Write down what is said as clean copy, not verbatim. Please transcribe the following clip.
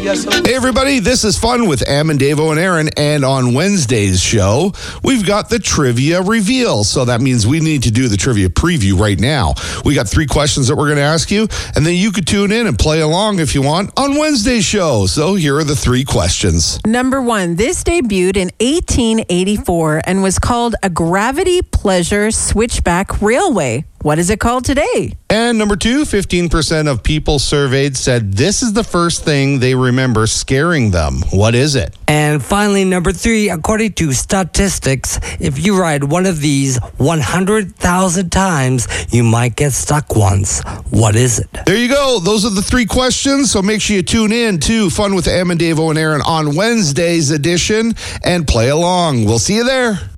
Hey everybody, this is Fun with Am and Davo and Aaron, and on Wednesday's show, we've got the trivia reveal. So that means we need to do the trivia preview right now. We got 3 questions that we're going to ask you, and then you could tune in and play along if you want on Wednesday's show. So here are the 3 questions. Number 1, this debuted in 1884 and was called a Gravity Pleasure Switchback Railway. What is it called today? And number 2, 15% of people surveyed said this is the first thing they remember scaring them. What is it? And finally, number 3, according to statistics, if you ride one of these 100,000 times, you might get stuck once. What is it? There you go. Those are the 3 questions. So make sure you tune in to Fun with Am and Davo and Aaron on Wednesday's edition and play along. We'll see you there.